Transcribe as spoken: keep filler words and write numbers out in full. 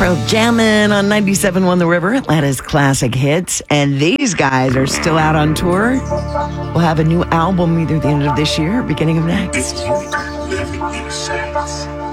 Pearl jamming on ninety-seven point one The River, Atlanta's classic hits. And these guys are still out on tour. We'll have a new album either the end of this year or beginning of next.